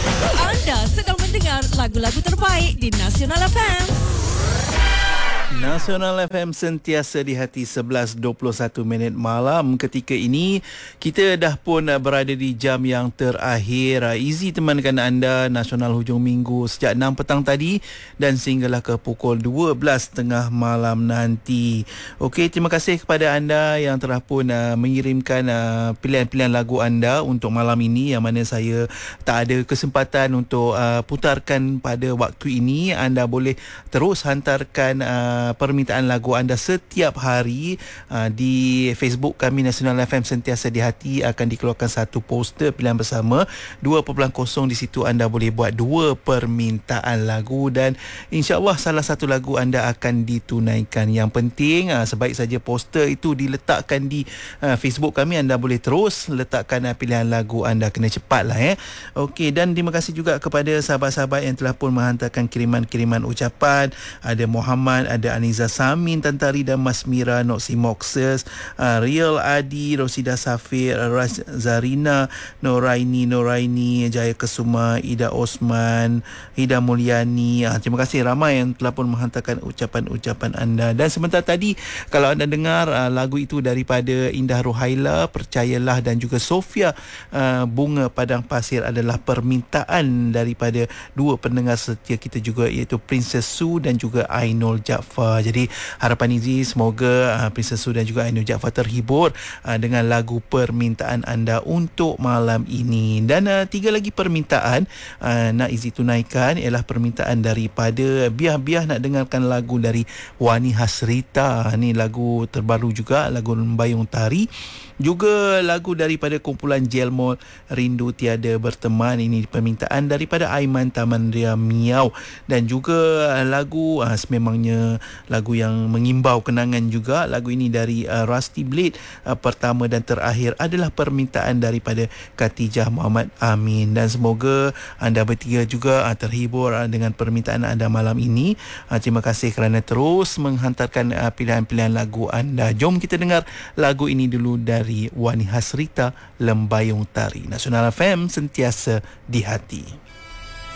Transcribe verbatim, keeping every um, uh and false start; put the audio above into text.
Anda sedang mendengar lagu-lagu terbaik di Nasional F M. Nasional F M sentiasa di hati. Sebelas dua puluh satu minit malam ketika ini kita dah pun berada di jam yang terakhir. Easy temankan anda Nasional hujung minggu sejak enam petang tadi dan sehinggalah ke pukul dua belas tiga puluh malam nanti. Okey, terima kasih kepada anda yang telah pun uh, mengirimkan uh, pilihan-pilihan lagu anda untuk malam ini yang mana saya tak ada kesempatan untuk uh, putarkan pada waktu ini. Anda boleh terus hantarkan uh, permintaan lagu anda setiap hari uh, di Facebook kami Nasional F M sentiasa di hati. Akan dikeluarkan satu poster pilihan bersama dua titik kosong. Di situ anda boleh buat dua permintaan lagu dan insya-Allah salah satu lagu anda akan ditunaikan. Yang penting uh, sebaik saja poster itu diletakkan di uh, Facebook kami. Anda boleh terus letakkan uh, pilihan lagu anda. Kena cepatlah eh. Okey, dan terima kasih juga kepada sahabat-sahabat yang telah pun menghantarkan kiriman-kiriman ucapan. Ada Muhammad, ada Aniza Samin, Tantari dan Mas Mira, Noksi Moxes, uh, Riel Adi, Rosida Safir, Ras Zarina, Noraini Noraini, Jaya Kesuma, Ida Osman, Ida Mulyani. Uh, terima kasih ramai yang telah pun menghantarkan ucapan-ucapan anda. Dan sebentar tadi kalau anda dengar uh, lagu itu daripada Indah Ruhaila, Percayalah, dan juga Sofia uh, Bunga Padang Pasir adalah permintaan daripada dua pendengar setia kita juga, iaitu Princess Su dan juga Ainul Jaafar. Jadi harapan Izzy semoga uh, Princess Su dan juga Ainul Jaafar terhibur uh, dengan lagu permintaan anda untuk malam ini. Dan uh, tiga lagi permintaan uh, nak Izzy tunaikan ialah permintaan daripada Biah-Biah nak dengarkan lagu dari Wani Hasrita. Ni lagu terbaru juga, lagu Lembayung Tari. Juga lagu daripada kumpulan Jelmol, Rindu Tiada Berteman. Ini permintaan daripada Aiman Taman Ria Miau. Dan juga lagu uh, sememangnya lagu yang mengimbau kenangan juga. Lagu ini dari uh, Rusty Blade. Uh, pertama dan terakhir adalah permintaan daripada Khatijah Muhammad Amin. Dan semoga anda bertiga juga uh, terhibur uh, dengan permintaan anda malam ini. Uh, terima kasih kerana terus menghantarkan uh, pilihan-pilihan lagu anda. Jom kita dengar lagu ini dulu dari Wani Hasrita, Lembayung Tari. Nasional F M sentiasa di hati.